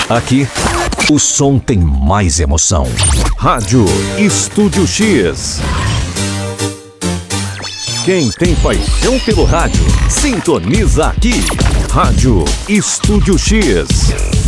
Aqui, o som tem mais emoção. Rádio Estúdio X. Quem tem paixão pelo rádio, sintoniza aqui. Rádio Estúdio X.